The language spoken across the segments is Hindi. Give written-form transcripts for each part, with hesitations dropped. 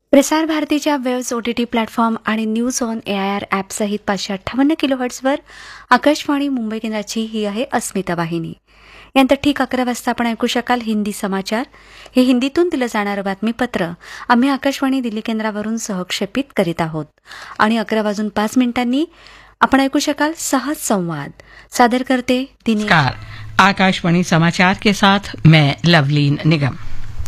प्रसार भारतीच्या वेव्स ओटीटी प्लॅटफॉर्म आणि news on AIR ॲपसहित 558 किलोहर्ट्झवर Akashvani Mumbai केंद्राची ही आहे अस्मिता वाहिनी. यानंतर ठीक 11 वाजता आपण ऐकू शकाल हिंदी समाचार. हे हिंदीतून दिलं जाणारं बातमीपत्र आम्ही आकाशवाणी दिल्ली केंद्रावरून सहक्षेपित करीत आहोत. आणि 11:05 आपण ऐकू शकाल सहज संवाद. सादर करते दिनेश. आकाशवाणी समाचार के साथ मैं लवलीन निगम.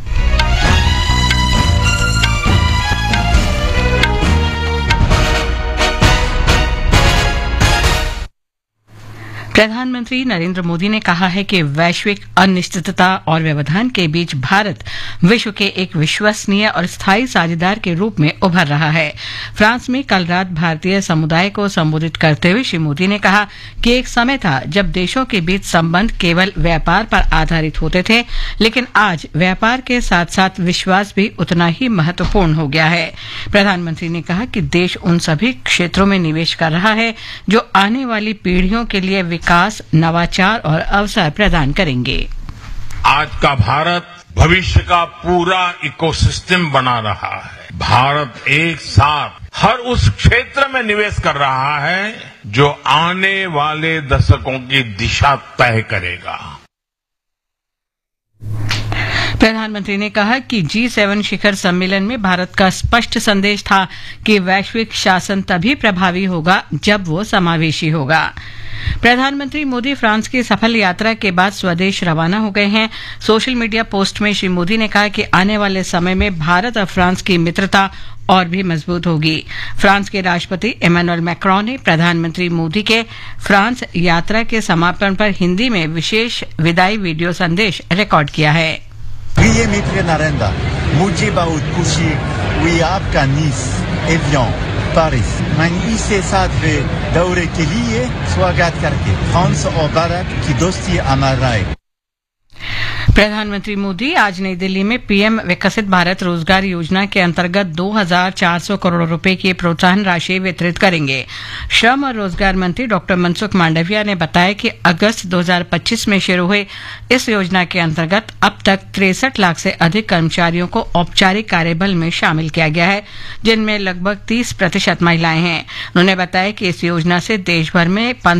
प्रधानमंत्री नरेंद्र मोदी ने कहा है कि वैश्विक अनिश्चितता और व्यवधान के बीच भारत विश्व के एक विश्वसनीय और स्थायी साझेदार के रूप में उभर रहा है. फ्रांस में कल रात भारतीय समुदाय को संबोधित करते हुए श्री मोदी ने कहा कि एक समय था जब देशों के बीच संबंध केवल व्यापार पर आधारित होते थे, लेकिन आज व्यापार के साथ साथ विश्वास भी उतना ही महत्वपूर्ण हो गया है. प्रधानमंत्री ने कहा कि देश उन सभी क्षेत्रों में निवेश कर रहा है जो आने वाली पीढ़ियों के लिए विकास, नवाचार और अवसर प्रदान करेंगे. आज का भारत भविष्य का पूरा इकोसिस्टम बना रहा है. भारत एक साथ हर उस क्षेत्र में निवेश कर रहा है जो आने वाले दशकों की दिशा तय करेगा. प्रधानमंत्री ने कहा कि G7 शिखर सम्मेलन में भारत का स्पष्ट संदेश था कि वैश्विक शासन तभी प्रभावी होगा जब वो समावेशी होगा. प्रधानमंत्री मोदी फ्रांस की सफल यात्रा के बाद स्वदेश रवाना हो गए हैं. सोशल मीडिया पोस्ट में श्री मोदी ने कहा कि आने वाले समय में भारत और फ्रांस की मित्रता और भी मजबूत होगी. फ्रांस के राष्ट्रपति इमैनुअल मैक्रोन ने प्रधानमंत्री मोदी के फ्रांस यात्रा के समापन पर हिंदी में विशेष विदाई वीडियो संदेश रिकॉर्ड किया है. प्रिय मित्र नरेंद्र, मुझे बहुत खुशी हुई आपका नीस, एवियन, पेरिस, मैं से साथ दौरे के लिए स्वागत करके. फ्रांस और भारत की दोस्ती हमारा है. प्रधानमंत्री मोदी आज नई दिल्ली में पीएम विकसित भारत रोजगार योजना के अंतर्गत 2,400 करोड़ रुपए की प्रोत्साहन राशि वितरित करेंगे. श्रम और रोजगार मंत्री डॉक्टर मनसुख मांडविया ने बताया कि अगस्त 2025 में शुरू हुई इस योजना के अंतर्गत अब तक 63 लाख से अधिक कर्मचारियों को औपचारिक कार्यबल में शामिल किया गया है, जिनमें लगभग 30% महिलाएं हैं. उन्होंने बताया कि इस योजना से देश भर में